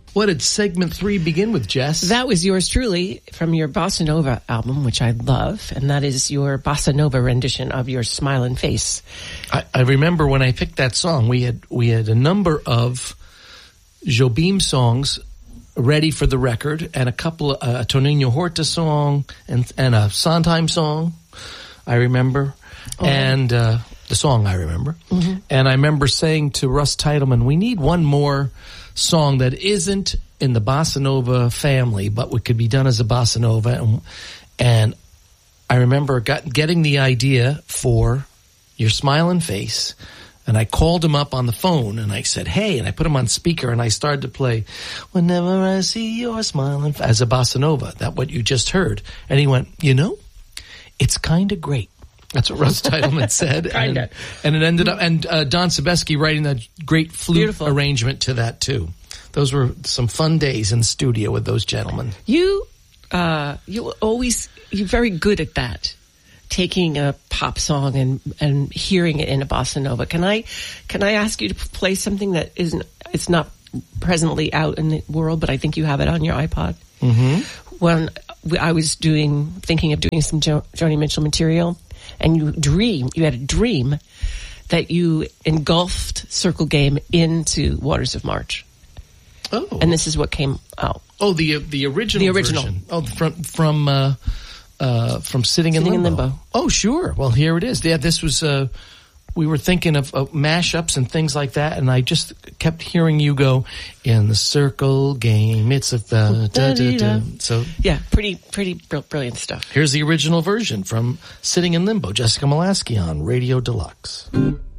What did segment 3 begin with, Jess? That was yours truly from your Bossa Nova album, which I love, and that is your Bossa Nova rendition of your Smiling Face. I remember when I picked that song, we had a number of Jobim songs ready for the record, and a couple of a Toninho Horta song and a Sondheim song, I remember, and the song I remember. Mm-hmm. And I remember saying to Russ Titleman, we need one more song that isn't in the Bossa Nova family, but what could be done as a Bossa Nova. And I remember getting the idea for your Smiling Face, and I called him up on the phone, and I said, hey, and I put him on speaker, and I started to play Whenever I See Your Smiling Face as a Bossa Nova, that what you just heard. And he went, it's kind of great. That's what Russ Titleman said. And it ended up, and Don Sebesky writing that great flute arrangement to that, too. Those were some fun days in the studio with those gentlemen. You're very good at that, taking a pop song and hearing it in a bossa nova. Can I ask you to play something that it's not presently out in the world, but I think you have it on your iPod? Mm-hmm. When I was thinking of doing some Joni Mitchell material, and you had a dream that you engulfed Circle Game into Waters of March. Oh. And this is what came out. Oh, the original version. Oh, from Sitting in Limbo. Oh, sure. Well, here it is. Yeah, this was, we were thinking of mashups and things like that, and I just kept hearing you go, in the Circle Game, it's a da-da-da. So, yeah, pretty brilliant stuff. Here's the original version from Sitting in Limbo, Jessica Molaskey on Radio Deluxe.